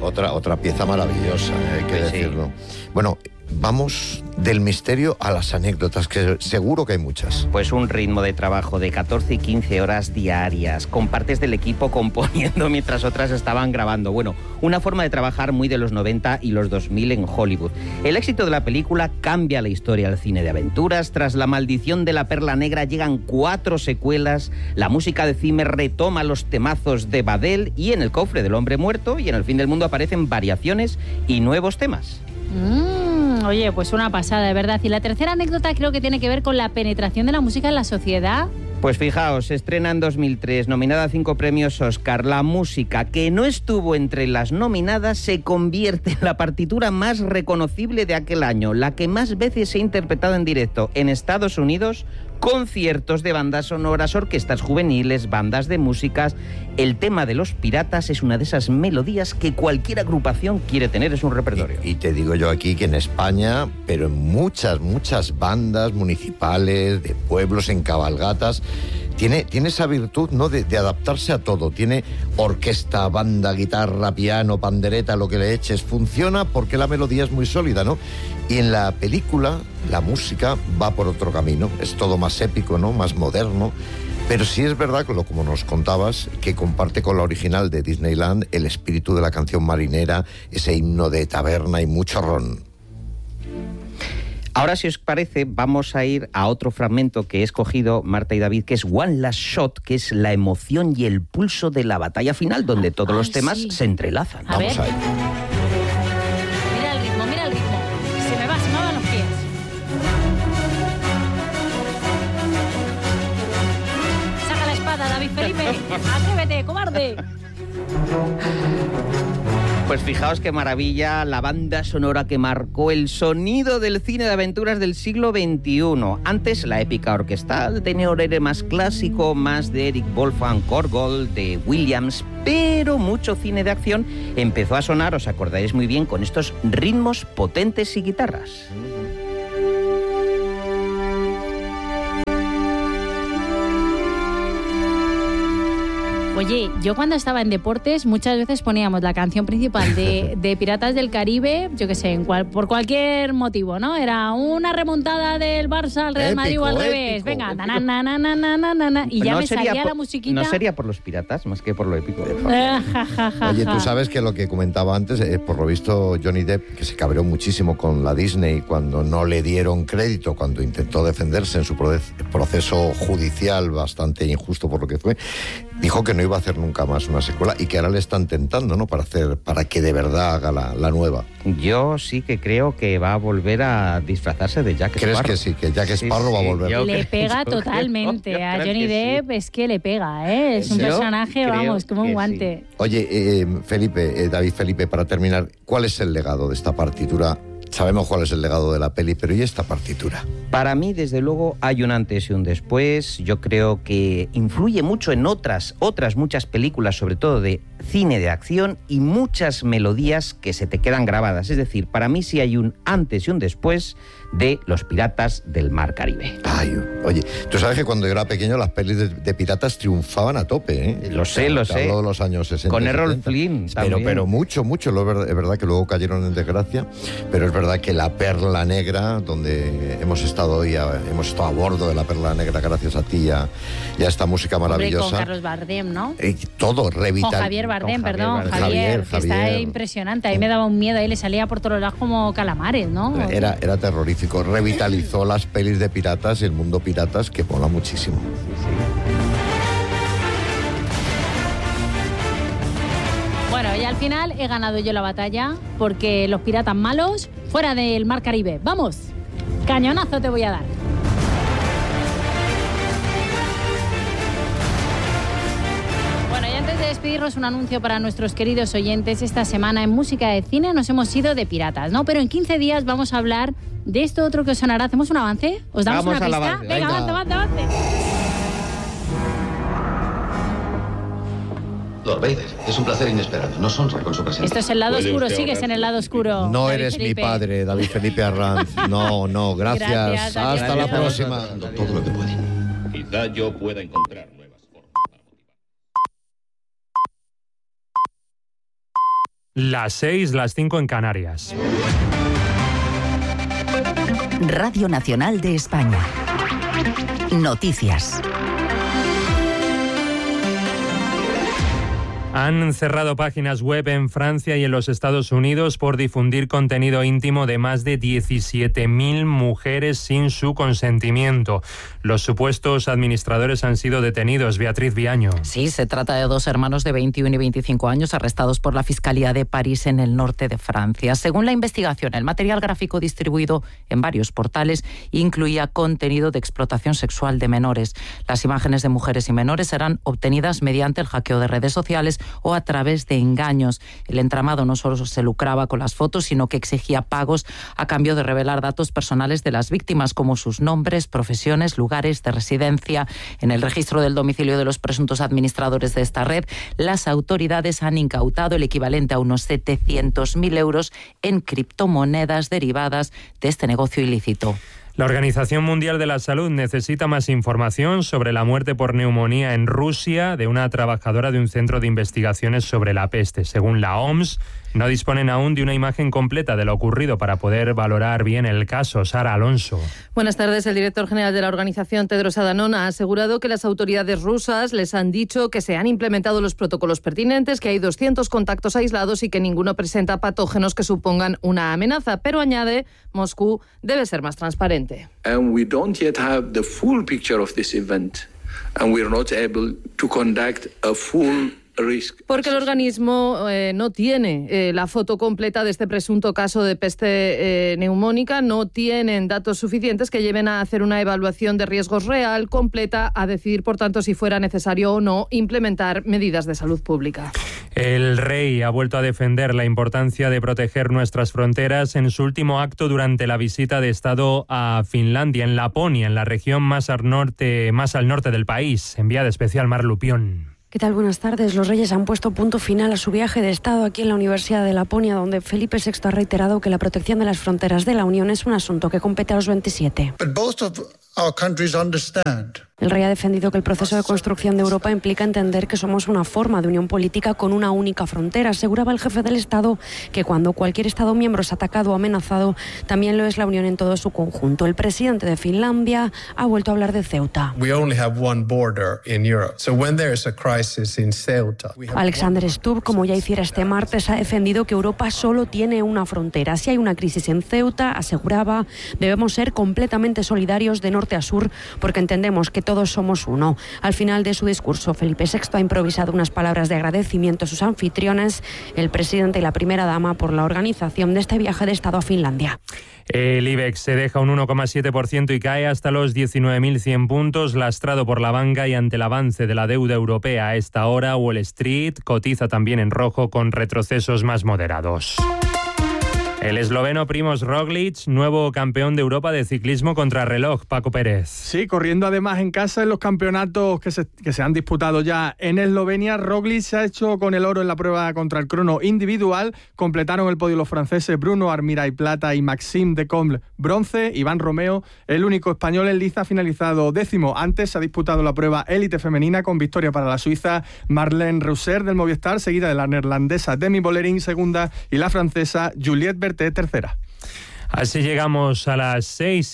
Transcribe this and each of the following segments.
Otra pieza maravillosa, hay que decirlo. Sí. Bueno, vamos del misterio a las anécdotas, que seguro que hay muchas. Pues un ritmo de trabajo de 14 y 15 horas diarias, con partes del equipo componiendo mientras otras estaban grabando. Bueno, una forma de trabajar muy de los 90 y los 2000 en Hollywood. El éxito de la película cambia la historia del cine de aventuras. Tras La maldición de la perla negra llegan 4 secuelas. La música de Zimmer retoma los temazos de Badell y en El cofre del hombre muerto y en El fin del mundo aparecen variaciones y nuevos temas. Oye, pues una pasada, de verdad. Y la tercera anécdota creo que tiene que ver con la penetración de la música en la sociedad. Pues fijaos, se estrena en 2003, nominada a 5 premios Oscar. La música, que no estuvo entre las nominadas, se convierte en la partitura más reconocible de aquel año, la que más veces se ha interpretado en directo en Estados Unidos, conciertos de bandas sonoras, orquestas juveniles, bandas de músicas. El tema de los piratas es una de esas melodías que cualquier agrupación quiere tener en su repertorio. Y te digo yo aquí que en España, pero en muchas bandas municipales, de pueblos, en cabalgatas, tiene esa virtud, ¿no?, de adaptarse a todo. Tiene orquesta, banda, guitarra, piano, pandereta, lo que le eches. Funciona porque la melodía es muy sólida, ¿no? Y en la película, la música va por otro camino. Es todo más épico, ¿no?, más moderno. Pero sí es verdad, como nos contabas, que comparte con la original de Disneyland el espíritu de la canción marinera, ese himno de taberna y mucho ron. Ahora, si os parece, vamos a ir a otro fragmento que he escogido, Marta y David, que es One Last Shot, que es la emoción y el pulso de la batalla final, donde todos los temas se entrelazan. Vamos a ir. Mira el ritmo. Se me van los pies. Saca la espada, David Felipe. Atrévete, cobarde. Pues fijaos qué maravilla, la banda sonora que marcó el sonido del cine de aventuras del siglo XXI. Antes la épica orquestal tenía un aire más clásico, más de Eric Wolfgang Korgold, de Williams, pero mucho cine de acción empezó a sonar, os acordaréis muy bien, con estos ritmos potentes y guitarras. Oye, yo cuando estaba en deportes muchas veces poníamos la canción principal de Piratas del Caribe, yo qué sé, por cualquier motivo, ¿no? Era una remontada del Barça al Real Madrid o al revés. Venga, na, na, na, na, na, na, na, na, y ya me salía la musiquita. No sería por los piratas, más que por lo épico. Oye, tú sabes que lo que comentaba antes, por lo visto Johnny Depp, que se cabreó muchísimo con la Disney cuando no le dieron crédito, cuando intentó defenderse en su proceso judicial bastante injusto por lo que fue, dijo que no iba a hacer nunca más una secuela y que ahora le están tentando, ¿no?, para que de verdad haga la nueva. Yo sí que creo que va a volver a disfrazarse de Jack Sparrow. ¿Crees que sí? Que Jack Sparrow va a volver. Le pega totalmente a Johnny Depp, es que le pega, ¿eh? Es un personaje, vamos, como un guante. Sí. Oye, David Felipe, para terminar, ¿cuál es el legado de esta partitura? Sabemos cuál es el legado de la peli, pero ¿y esta partitura? Para mí, desde luego, hay un antes y un después. Yo creo que influye mucho en otras muchas películas, sobre todo de cine de acción, y muchas melodías que se te quedan grabadas. Es decir, para mí sí hay un antes y un después de Los Piratas del Mar Caribe. Ay, oye, tú sabes que cuando yo era pequeño las pelis de piratas triunfaban a tope, ¿eh? Lo sé. De los años 60. Con Errol Flynn también. Pero mucho. Es verdad que luego cayeron en desgracia, pero es verdad que La Perla Negra, donde hemos estado hoy, hemos estado a bordo de La Perla Negra gracias a ti y a esta música maravillosa. Hombre, con Carlos Bardem, ¿no? Todo revital. Con Javier Bardem, Javier, que está impresionante. Ahí me daba un miedo, ahí le salía por todos lados como calamares, ¿no? Era terrorífico. Revitalizó las pelis de piratas y el mundo piratas, que mola muchísimo. Bueno, y al final he ganado yo la batalla, porque los piratas malos fuera del Mar Caribe. ¡Vamos! Cañonazo te voy a dar. Bueno, y antes de despedirnos, un anuncio para nuestros queridos oyentes. Esta semana en Música de Cine nos hemos ido de piratas, ¿no? Pero en 15 días vamos a hablar de esto otro que os sonará. ¿Hacemos un avance? ¿Os damos una pista? Avance. Venga, avance. Lord Vader, es un placer inesperado. Nos honra con su presencia. Esto es el lado oscuro, sigues en el lado oscuro. No David eres Felipe. mi padre, David Felipe Arranz. No, gracias. Gracias, Hasta la adiós. próxima. Todo lo que pueden. Quizá yo pueda encontrar Las 6, las 5 en Canarias. Radio Nacional de España. Noticias. Han cerrado páginas web en Francia y en los Estados Unidos por difundir contenido íntimo de más de 17.000 mujeres sin su consentimiento. Los supuestos administradores han sido detenidos. Beatriz Viaño. Sí, se trata de 2 hermanos de 21 y 25 años arrestados por la Fiscalía de París en el norte de Francia. Según la investigación, el material gráfico distribuido en varios portales incluía contenido de explotación sexual de menores. Las imágenes de mujeres y menores serán obtenidas mediante el hackeo de redes sociales o a través de engaños. El entramado no solo se lucraba con las fotos, sino que exigía pagos a cambio de revelar datos personales de las víctimas, como sus nombres, profesiones, lugares de residencia. En el registro del domicilio de los presuntos administradores de esta red, las autoridades han incautado el equivalente a unos 700.000 euros en criptomonedas derivadas de este negocio ilícito. La Organización Mundial de la Salud necesita más información sobre la muerte por neumonía en Rusia de una trabajadora de un centro de investigaciones sobre la peste. Según la OMS, no disponen aún de una imagen completa de lo ocurrido para poder valorar bien el caso. Sara Alonso. Buenas tardes. El director general de la organización, Tedros Adhanom, ha asegurado que las autoridades rusas les han dicho que se han implementado los protocolos pertinentes, que hay 200 contactos aislados y que ninguno presenta patógenos que supongan una amenaza. Pero añade, Moscú debe ser más transparente. And we don't yet have the full picture of this event, and we are not able to conduct a full porque el organismo no tiene la foto completa de este presunto caso de peste neumónica, no tienen datos suficientes que lleven a hacer una evaluación de riesgos real, completa, a decidir, por tanto, si fuera necesario o no implementar medidas de salud pública. El rey ha vuelto a defender la importancia de proteger nuestras fronteras en su último acto durante la visita de Estado a Finlandia, en Laponia, en la región más al norte del país. Enviada especial Mar Lupión. ¿Qué tal? Buenas tardes. Los reyes han puesto punto final a su viaje de Estado aquí en la Universidad de Laponia, donde Felipe VI ha reiterado que la protección de las fronteras de la Unión es un asunto que compete a los 27. El rey ha defendido que el proceso de construcción de Europa implica entender que somos una forma de unión política con una única frontera. Aseguraba el jefe del Estado que cuando cualquier Estado miembro es atacado o amenazado, también lo es la Unión en todo su conjunto. El presidente de Finlandia ha vuelto a hablar de Ceuta. Alexander Stubb, como ya hiciera este martes, ha defendido que Europa solo tiene una frontera. Si hay una crisis en Ceuta, aseguraba, debemos ser completamente solidarios de norte a sur, porque entendemos que todos somos uno. Al final de su discurso, Felipe VI ha improvisado unas palabras de agradecimiento a sus anfitriones, el presidente y la primera dama, por la organización de este viaje de Estado a Finlandia. El IBEX se deja un 1,7% y cae hasta los 19.100 puntos, lastrado por la banca y ante el avance de la deuda europea. A esta hora, Wall Street cotiza también en rojo con retrocesos más moderados. El esloveno Primož Roglič, nuevo campeón de Europa de ciclismo contrarreloj. Paco Pérez. Sí, corriendo además en casa en los campeonatos que se han disputado ya en Eslovenia. Roglič se ha hecho con el oro en la prueba contra el crono individual. Completaron el podio los franceses Bruno Armirail plata y Maxime de Comble bronce. Iván Romeo, el único español en liza, ha finalizado 10º. Antes se ha disputado la prueba élite femenina con victoria para la suiza Marlene Reusser del Movistar, seguida de la neerlandesa Demi Vollering, segunda, y la francesa Juliette Berthet, tercera. Así llegamos a las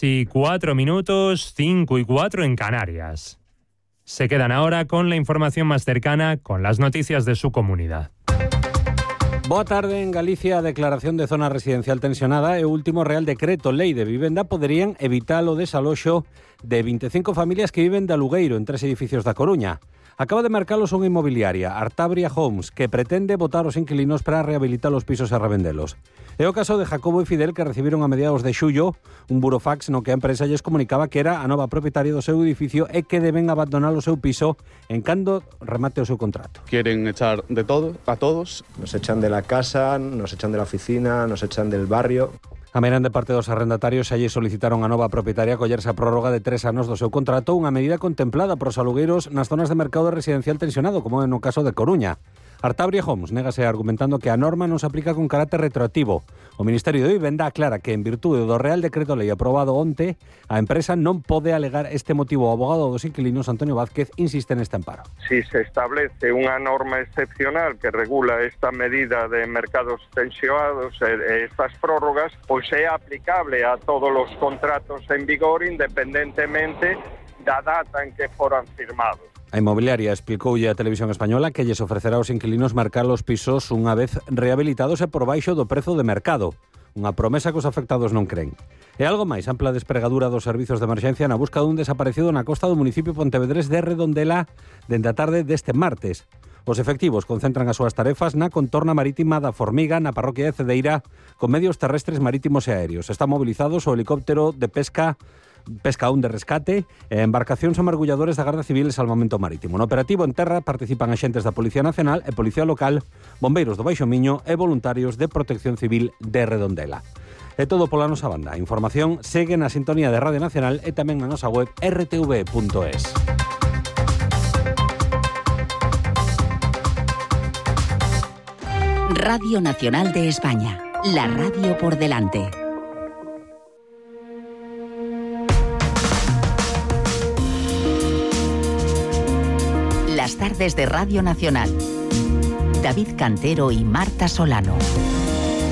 6:04, 5:04 en Canarias. Se quedan ahora con la información más cercana, con las noticias de su comunidad. Boa tarde. En Galicia, a declaración de zona residencial tensionada e último Real Decreto Lei de Vivenda poderían evitar o desaloxo de 25 familias que viven de alugueiro en 3 edificios da Coruña. Acaba de marcalos unha inmobiliaria, Artabria Homes, que pretende botar os inquilinos para rehabilitar os pisos e revendelos. É o caso de Jacobo e Fidel, que recibiron a mediados de xullo un burofax no que a empresa lles comunicaba que era a nova propietaria do seu edificio e que deben abandonar o seu piso en cando remate o seu contrato. Quieren echar de todo a todos. Nos echan de la casa, nos echan de la oficina, nos echan del barrio. A meirande parte dos arrendatarios xa lle solicitaron a nova propietaria collerse a prórroga de 3 anos do seu contrato, unha medida contemplada pros alugueiros nas zonas de mercado residencial tensionado, como no caso de Coruña. Artabria Homes négase argumentando que a norma non se aplica con carácter retroactivo. O Ministerio de Vivenda aclara que en virtude do Real Decreto Lei aprobado onte, a empresa non pode alegar este motivo. O abogado dos inquilinos, Antonio Vázquez, insiste neste amparo. Si se establece unha norma excepcional que regula esta medida de mercados tensionados e estas prórrogas, pois é aplicable a todos os contratos en vigor independentemente da data en que foran firmados. A inmobiliaria explicoulle a Televisión Española que lles ofrecerá aos inquilinos marcar os pisos unha vez rehabilitados e por baixo do prezo de mercado. Unha promesa que os afectados non creen. E algo máis, ampla despregadura dos servizos de emerxencia na busca dun desaparecido na costa do municipio pontevedrés de Redondela dende a tarde deste martes. Os efectivos concentran as súas tarefas na contorna marítima da Formiga, na parroquia de Cedeira, con medios terrestres, marítimos e aéreos. Están mobilizados o helicóptero de pesca 1 de rescate e embarcacións e mergulladores da Garda Civil e Salvamento Marítimo. No operativo en terra participan axentes da Policía Nacional e Policía Local, bombeiros do Baixo Miño e voluntarios de Protección Civil de Redondela. É todo pola nosa banda. A información segue na sintonía de Radio Nacional e tamén na nosa web rtv.es. Radio Nacional de España, la radio por delante. Las tardes de Radio Nacional. David Cantero y Marta Solano.